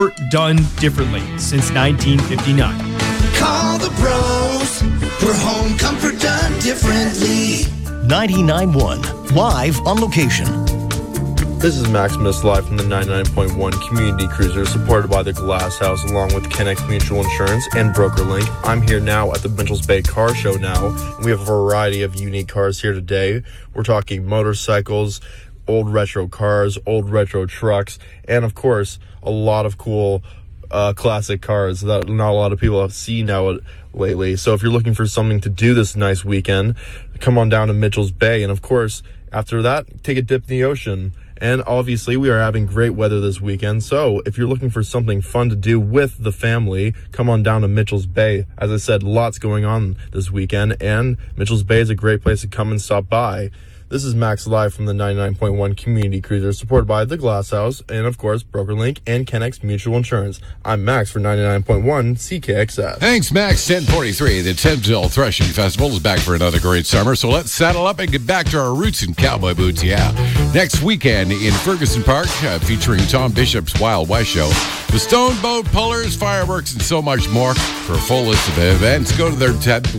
done differently since 1959. Call the pros for home comfort done differently. 99.1 live on location. This is Maximus live from the 99.1 Community Cruiser, supported by the Glass House, along with Kennex Mutual Insurance and BrokerLink. I'm here now at the Mitchells Bay Car Show now, and we have a variety of unique cars here today. We're talking motorcycles, old retro cars, old retro trucks, and of course, a lot of cool classic cars that not a lot of people have seen now lately. So if you're looking for something to do this nice weekend, come on down to Mitchells Bay, and of course, after that, take a dip in the ocean. And obviously, we are having great weather this weekend, so if you're looking for something fun to do with the family, come on down to Mitchells Bay. As I said, lots going on this weekend, and Mitchells Bay is a great place to come and stop by. This is Max live from the 99.1 Community Cruiser, supported by the Glass House, and of course, BrokerLink and Kennex Mutual Insurance. I'm Max for 99.1 CKXS. Thanks, Max. 1043. The Tensville Threshing Festival is back for another great summer, so let's saddle up and get back to our roots in cowboy boots, yeah. Next weekend in Ferguson Park, featuring Tom Bishop's Wild West Show, the Stone Boat Pullers, fireworks, and so much more. For a full list of events, go to their